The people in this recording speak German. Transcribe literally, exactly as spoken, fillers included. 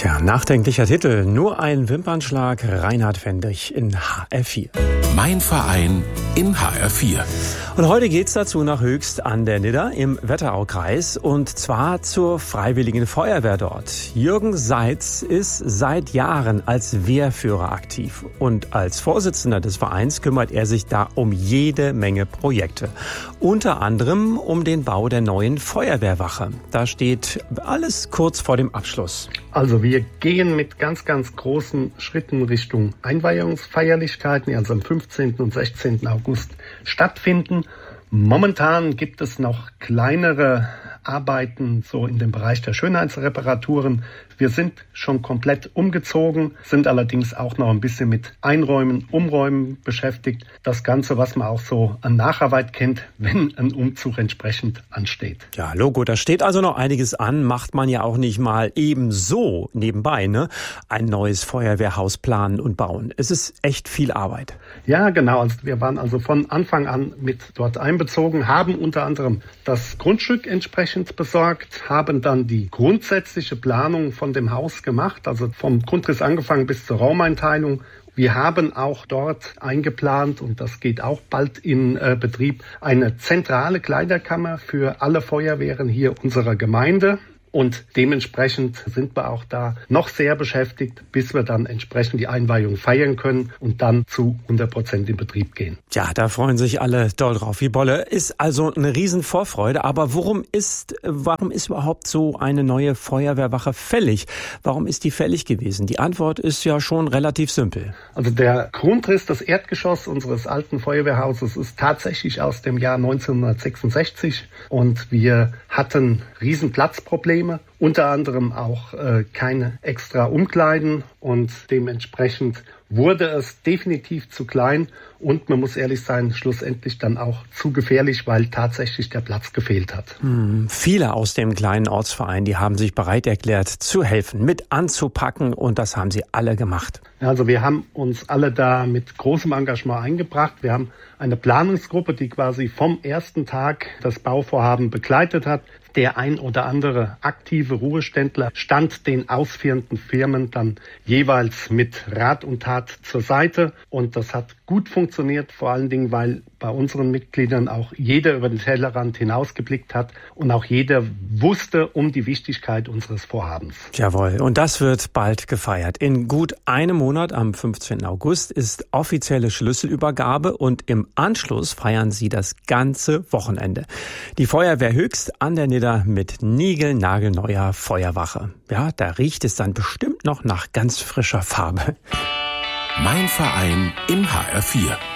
Ja, nachdenklicher Titel. Nur ein Wimpernschlag. Reinhard Fendrich in H R vier. Mein Verein in H R vier. Und heute geht's dazu nach Höchst an der Nidder im Wetteraukreis und zwar zur Freiwilligen Feuerwehr dort. Jürgen Seitz ist seit Jahren als Wehrführer aktiv und als Vorsitzender des Vereins kümmert er sich da um jede Menge Projekte. Unter anderem um den Bau der neuen Feuerwehrwache. Da steht alles kurz vor dem Abschluss. Also wir gehen mit ganz, ganz großen Schritten Richtung Einweihungsfeierlichkeiten, die also am fünfzehnten und sechzehnten August stattfinden. Momentan gibt es noch kleinere Arbeiten so in dem Bereich der Schönheitsreparaturen. Wir sind schon komplett umgezogen, sind allerdings auch noch ein bisschen mit Einräumen, Umräumen beschäftigt. Das Ganze, was man auch so an Nacharbeit kennt, wenn ein Umzug entsprechend ansteht. Ja, Logo, da steht also noch einiges an, macht man ja auch nicht mal eben so nebenbei, ne? Ein neues Feuerwehrhaus planen und bauen. Es ist echt viel Arbeit. Ja, genau. Also wir waren also von Anfang an mit dort einbezogen, haben unter anderem das Grundstück entsprechend besorgt, haben dann die grundsätzliche Planung von dem Haus gemacht, also vom Grundriss angefangen bis zur Raumeinteilung. Wir haben auch dort eingeplant, und das geht auch bald in äh, Betrieb, eine zentrale Kleiderkammer für alle Feuerwehren hier unserer Gemeinde. Und dementsprechend sind wir auch da noch sehr beschäftigt, bis wir dann entsprechend die Einweihung feiern können und dann zu hundert Prozent in Betrieb gehen. Ja, da freuen sich alle doll drauf wie Bolle. Ist also eine Riesenvorfreude. Aber worum ist, warum ist überhaupt so eine neue Feuerwehrwache fällig? Warum ist die fällig gewesen? Die Antwort ist ja schon relativ simpel. Also der Grundriss, das Erdgeschoss unseres alten Feuerwehrhauses ist tatsächlich aus dem Jahr neunzehnhundertsechsundsechzig und wir hatten Riesenplatzprobleme. Unter anderem auch äh, keine extra Umkleiden und dementsprechend wurde es definitiv zu klein und man muss ehrlich sein, schlussendlich dann auch zu gefährlich, weil tatsächlich der Platz gefehlt hat. Hm, viele aus dem kleinen Ortsverein, die haben sich bereit erklärt zu helfen, mit anzupacken und das haben sie alle gemacht. Also wir haben uns alle da mit großem Engagement eingebracht. Wir haben eine Planungsgruppe, die quasi vom ersten Tag das Bauvorhaben begleitet hat. Der ein oder andere aktive Ruheständler stand den ausführenden Firmen dann jeweils mit Rat und Tat zur Seite. Und das hat gut funktioniert, vor allen Dingen, weil bei unseren Mitgliedern auch jeder über den Tellerrand hinausgeblickt hat und auch jeder wusste um die Wichtigkeit unseres Vorhabens. Jawohl, und das wird bald gefeiert. In gut einem Monat, am fünfzehnten August, ist offizielle Schlüsselübergabe und im Anschluss feiern sie das ganze Wochenende. Die Feuerwehr Höchst an der Nidder mit niegelnagelneuer Feuerwache. Ja, da riecht es dann bestimmt noch nach ganz frischer Farbe. Mein Verein in H R vier.